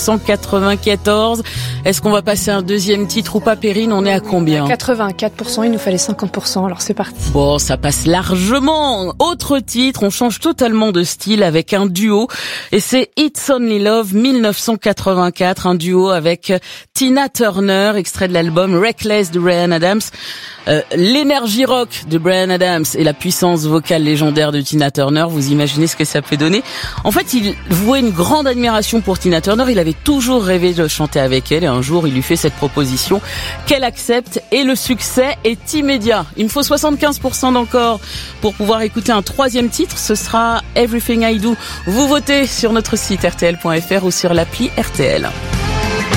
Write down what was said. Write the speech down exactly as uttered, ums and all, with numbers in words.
cent quatre-vingt-quatorze. Est-ce qu'on va passer un deuxième titre ou pas, Perrine? On est à combien? quatre-vingt-quatre pour cent, il nous fallait cinquante pour cent, alors c'est parti. Bon, ça passe largement. Autre titre, on change totalement de style avec un duo. Et c'est It's Only Love dix-neuf cent quatre-vingt-quatre, un duo avec Tina Turner, extrait de l'album Reckless de Bryan Adams. Euh, l'énergie rock de Bryan Adams et la puissance vocale légendaire de Tina Turner, vous imaginez ce que ça peut donner? En fait, il vouait une grande admiration pour Tina Turner, il avait toujours rêvé de chanter avec elle et un jour il lui fait cette proposition qu'elle accepte et le succès est immédiat. Il me faut soixante-quinze pour cent d'encore pour pouvoir écouter un troisième titre, ce sera Everything I Do. Vous votez sur notre site R T L point F R ou sur l'appli R T L.